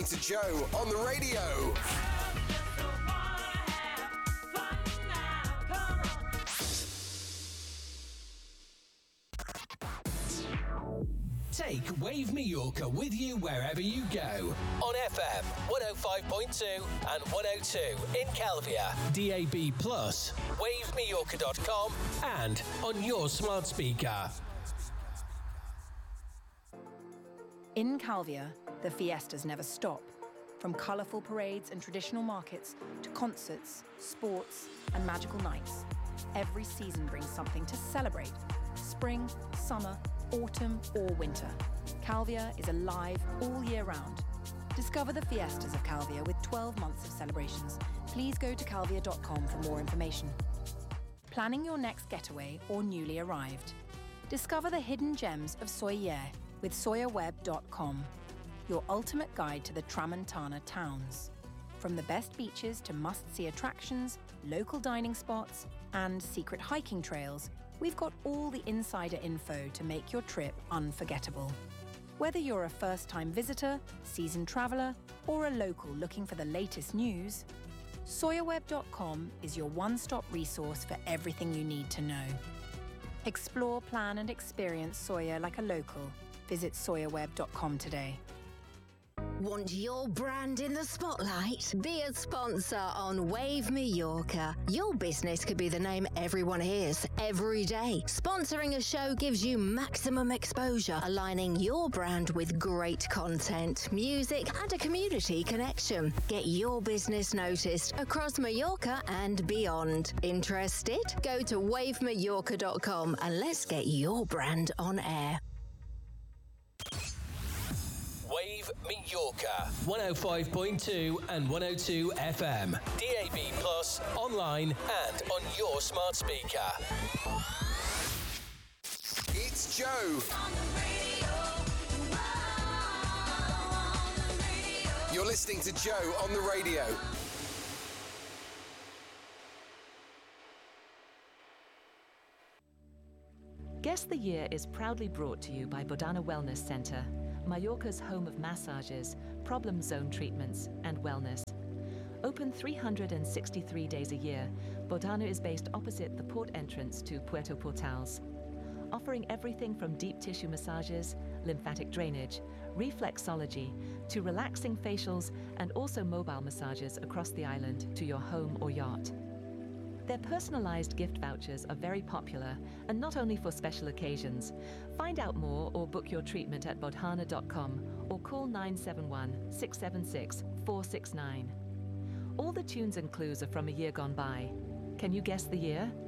to Joe on the radio. Take Wave Mallorca with you wherever you go. On FM 105.2 and 102 in Calvia. DAB+, wavemallorca.com and on your smart speaker. In Calvia, the fiestas never stop. From colourful parades and traditional markets to concerts, sports and magical nights. Every season brings something to celebrate. Spring, summer, autumn or winter. Calvia is alive all year round. Discover the fiestas of Calvia with 12 months of celebrations. Please go to calvia.com for more information. Planning your next getaway or newly arrived? Discover the hidden gems of Soyer with SoyerWeb.com, your ultimate guide to the Tramontana towns. From the best beaches to must-see attractions, local dining spots, and secret hiking trails, we've got all the insider info to make your trip unforgettable. Whether you're a first-time visitor, seasoned traveller, or a local looking for the latest news, SoyerWeb.com is your one-stop resource for everything you need to know. Explore, plan and experience Soyer like a local. Visit SoyerWeb.com today. Want your brand in the spotlight? Be a sponsor on Wave Mallorca. Your business could be the name everyone hears every day. Sponsoring a show gives you maximum exposure, aligning your brand with great content, music, and a community connection. Get your business noticed across Mallorca and beyond. Interested? Go to wavemallorca.com and let's get your brand on air. Wave Mallorca 105.2 and 102 FM. DAB+, online and on your smart speaker. It's Joe. On the radio. On the radio. You're listening to Joe on the radio. Guess the Year is proudly brought to you by Bodana Wellness Centre, Mallorca's home of massages, problem zone treatments and wellness. Open 363 days a year, Bodana is based opposite the port entrance to Puerto Portals, offering everything from deep tissue massages, lymphatic drainage, reflexology, to relaxing facials and also mobile massages across the island to your home or yacht. Their personalised gift vouchers are very popular and not only for special occasions. Find out more or book your treatment at bodhana.com or call 971 676 469. All the tunes and clues are from a year gone by. Can you guess the year?